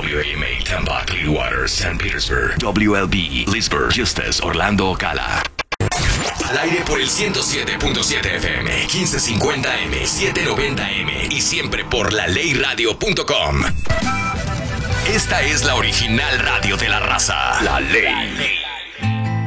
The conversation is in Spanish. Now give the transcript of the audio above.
WAMA Tampa, Clearwater, St. Petersburg, WLB, Leesburg, Eustis, Orlando, Ocala. Al aire por el 107.7 FM, 1550M, 790M y siempre por laleyradio.com. Esta es la original radio de la raza. La Ley.